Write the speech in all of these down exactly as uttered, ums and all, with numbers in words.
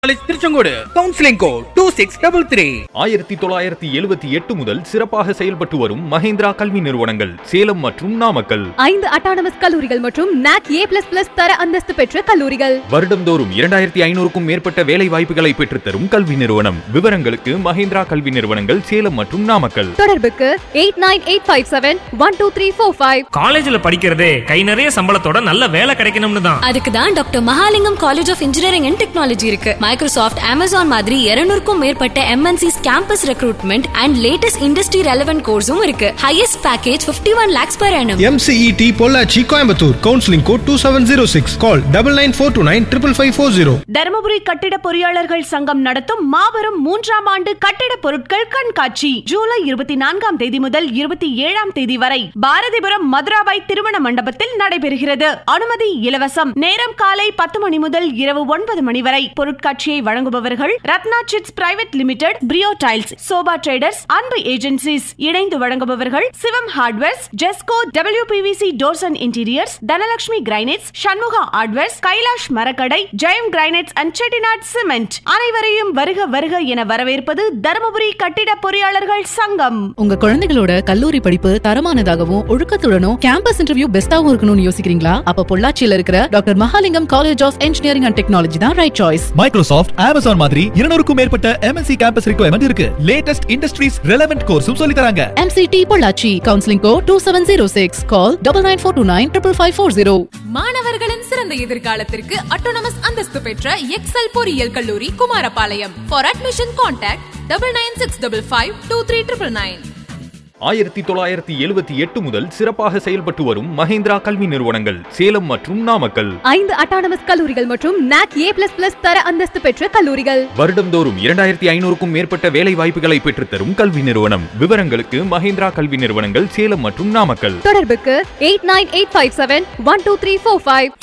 Tiruchengode counselling code two six double three. ஆயிரத்தி தொள்ளாயிரத்தி எழுபத்தி எட்டு முதல் சிறப்பாக செயல்பட்டு வரும் மஹேந்திரா கல்வி நிறுவனங்கள் சேலம் மற்றும் நாமக்கல். ஐந்து அட்டானமஸ் கல்லூரிகள் மற்றும் நாக் ஏ பிளஸ் பிளஸ் தர அந்தஸ்து பெற்ற கல்லூரிகள். வருடந்தோறும் இரண்டாயிரத்தி ஐநூறுக்கும் மேற்பட்ட வேலை வாய்ப்புகளை பெற்றுத்தரும் கல்வி நிறுவனம். விவரங்களுக்கு மஹேந்திரா கல்வி நிறுவனங்கள் சேலம் மற்றும் நாமக்கல். தொடர்புக்கு eight nine eight five seven one two three four five. காலேஜ்ல படிக்கிறதே கை நிறைய சம்பளத்தோட நல்ல வேலை கிடைக்கணும்னு தான். அதுக்கு தான் doctor Mahalingam college of engineering and technology இருக்கு. மைக்ரோசாஃப்ட், அமேசான் மாதிரி இருநூறுக்கும் மேற்பட்ட MNCs campus recruitment and latest industry relevant கோர்ஸும் இருக்கு. Highest package fifty one lakhs per annum. M C E T Pollachi Coimbatore. Counselling code two seven zero six. Call double nine four two nine triple five four zero. Dharmapuri கட்டிட பொறியாளர்கள் சங்கம் நடத்தும் மாபெரும் மூன்றாம் ஆண்டு கட்டிட பொருட்கள் கண்காட்சி ஜூலை இருபத்தி நான்காம் தேதி முதல் இருபத்தி ஏழாம் தேதி வரை பாரதிபுரம் மதுராபாய் திருமண மண்டபத்தில் நடைபெறுகிறது. அனுமதி இலவசம். நேரம் காலை பத்து மணி முதல் இரவு ஒன்பது மணி வரை. பொருட்காட்சியை வழங்குபவர்கள் Ratna chits private limited, பிரியோ tiles, sofa traders, அன்பு ஏஜென்சிஸ். இணைந்து வழங்குபவர்கள் சிவம் hardwares, Jesco, W P V C doors and interiors, Dhanalakshmi granites, Shanmuga hardwares, Kailash மரக்கடை, Jayam granites and Chettinad cement. அனைவரையும் வருக வருக என வரவேற்பது தருமபுரி கட்டிட பொறியாளர்கள் சங்கம். உங்க குழந்தைகளோட கல்லூரி படிப்பு தரமானதாகவும் ஒழுக்கத்துடனும் கேம்பஸ் இன்டர்வியூ பெஸ்டாவும் இருக்கணும்னு யோசிக்கிறீங்களா? அப்ப பொள்ளாச்சியில இருக்கிற doctor Mahalingam college of engineering and technology தான் ரைட் சாய்ஸ். மைக்ரோசாஃப்ட், அமேசான் மாதிரி இருநூறுக்கும் மேற்பட்ட M N C campus requirement இருக்கு. லேட்டஸ்ட் இண்டஸ்ட்ரீஸ் ரெலவென்ட் கோர்ஸும் சொல்லி தராங்க. M C T Pollachi. Counselling code two seven zero six. Call double nine four two nine triple five four zero. மாணவர்களின் சிறந்த எதிர்காலத்திற்கு autonomous அந்தஸ்து பெற்ற எக்ஸல் பொறியியல் கல்லூரி Kumarapalayam. For admission contact double nine six double five two three triple nine. ஆயிரத்தி தொள்ளாயிரத்தி எழுபத்தி எட்டு முதல் சிறப்பாக செயல்பட்டு வரும் மஹேந்திரா கல்வி நிறுவனங்கள் சேலம் மற்றும் நாமக்கல். ஐந்து அட்டானமஸ் கல்லூரிகள் மற்றும் நாக் ஏ பிளஸ் பிளஸ் தர அந்தஸ்து பெற்ற கல்லூரிகள். வருடந்தோறும் இரண்டாயிரத்தி ஐநூறுக்கும் மேற்பட்ட வேலை வாய்ப்புகளை பெற்றுத்தரும் கல்வி நிறுவனம். விவரங்களுக்கு மஹேந்திரா கல்வி நிறுவனங்கள் சேலம் மற்றும் நாமக்கல். தொடர்புக்கு eight nine eight five seven one two three four five.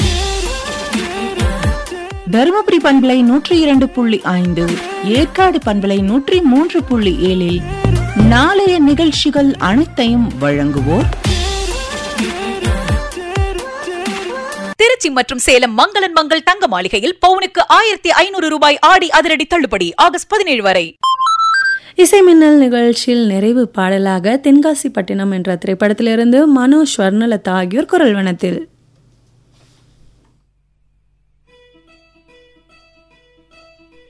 Dharmapuri பண்பலை நூற்றி இரண்டு புள்ளி ஐந்து, ஏற்காடு பண்பலை நூற்றி மூன்று புள்ளி ஏழில் நாளைய நிகழ்ச்சிகள் அனைத்தையும் வழங்குவோர் திருச்சி மற்றும் சேலம் மங்களன் மங்கள் தங்க மாளிகையில் பவுனுக்கு ஆயிரத்தி ஐநூறு ரூபாய் ஆடி அதிரடி தள்ளுபடி ஆகஸ்ட் பதினேழு வரை. இசை மின்னல் நிகழ்ச்சியில் நிறைவு பாடலாக தென்காசி பட்டினம் என்ற திரைப்படத்திலிருந்து மனோ, ஸ்வர்ணலதா ஆகியோர் குரல் வனத்தில்.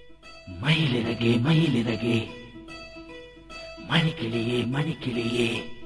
மயிலிறகே மயிலிறகே மணிக்கிளியே மணிக்கிளியே